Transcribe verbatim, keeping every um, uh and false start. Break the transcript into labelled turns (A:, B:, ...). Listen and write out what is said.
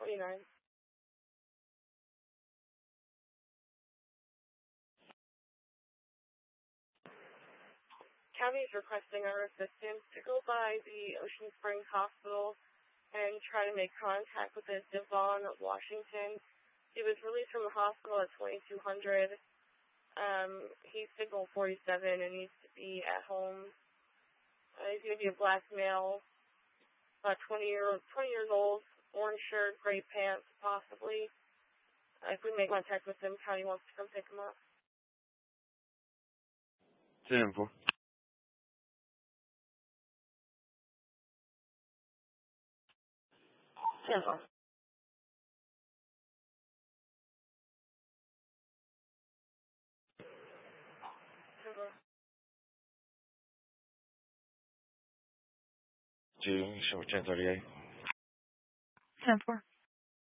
A: twenty-nine. County is requesting our assistance to go by the Ocean Springs Hospital and try to make contact with this Devon Washington. He was released from the hospital at twenty-two hundred. Um, he's signal forty-seven and needs to be at home. Uh, he's going to be a black male, about twenty, year, twenty years old, orange shirt, gray pants, possibly. Uh, if we make contact with him, County wants to come pick him up.
B: ten four.
A: ten four.
B: Two, show ten thirty-eight.
C: ten four.